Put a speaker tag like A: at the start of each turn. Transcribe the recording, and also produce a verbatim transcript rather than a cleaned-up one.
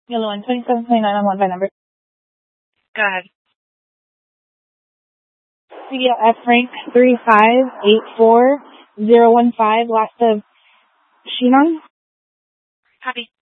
A: Yellow one, twenty-seven twenty-nine on one by number.
B: Go ahead.
A: C D L F Frank three five eight four zero one five, last of Shinon.
B: Copy.